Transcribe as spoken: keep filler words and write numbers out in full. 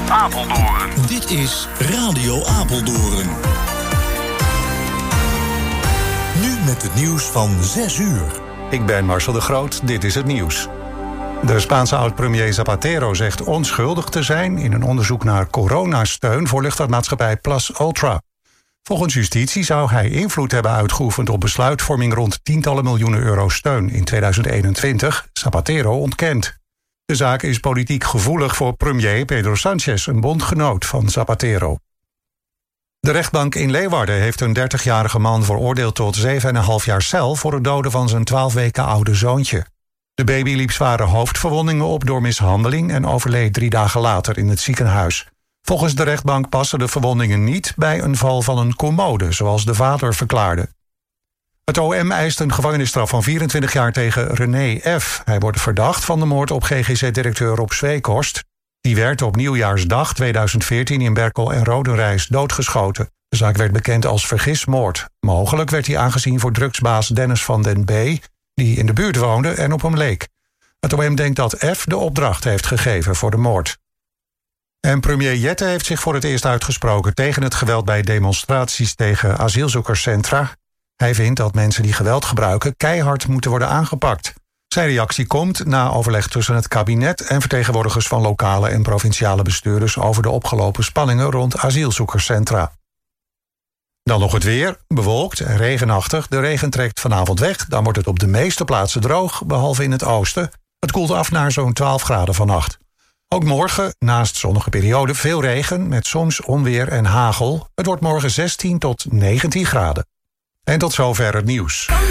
Apeldoorn. Dit is Radio Apeldoorn. Nu met het nieuws van zes uur. Ik ben Marcel de Groot, dit is het nieuws. De Spaanse oud-premier Zapatero zegt onschuldig te zijn in een onderzoek naar coronasteun voor luchtvaartmaatschappij Plus Ultra. Volgens justitie zou hij invloed hebben uitgeoefend op besluitvorming rond tientallen miljoenen euro steun in tweeduizend eenentwintig. Zapatero ontkent. De zaak is politiek gevoelig voor premier Pedro Sánchez, een bondgenoot van Zapatero. De rechtbank in Leeuwarden heeft een dertigjarige man veroordeeld tot zeven en een half jaar cel voor het doden van zijn twaalf weken oude zoontje. De baby liep zware hoofdverwondingen op door mishandeling en overleed drie dagen later in het ziekenhuis. Volgens de rechtbank passen de verwondingen niet bij een val van een commode, zoals de vader verklaarde. Het O M eist een gevangenisstraf van vierentwintig jaar tegen René F. Hij wordt verdacht van de moord op G G Z-directeur Rob Zweekhorst. Die werd op nieuwjaarsdag tweeduizend veertien in Berkel en Rodenrijs doodgeschoten. De zaak werd bekend als vergismoord. Mogelijk werd hij aangezien voor drugsbaas Dennis van den B., die in de buurt woonde en op hem leek. Het O M denkt dat F de opdracht heeft gegeven voor de moord. En premier Jette heeft zich voor het eerst uitgesproken tegen het geweld bij demonstraties tegen asielzoekerscentra. Hij vindt dat mensen die geweld gebruiken keihard moeten worden aangepakt. Zijn reactie komt na overleg tussen het kabinet en vertegenwoordigers van lokale en provinciale bestuurders over de opgelopen spanningen rond asielzoekerscentra. Dan nog het weer, bewolkt en regenachtig. De regen trekt vanavond weg, dan wordt het op de meeste plaatsen droog, behalve in het oosten. Het koelt af naar zo'n twaalf graden vannacht. Ook morgen, naast zonnige periode, veel regen met soms onweer en hagel. Het wordt morgen zestien tot negentien graden. En tot zover het nieuws.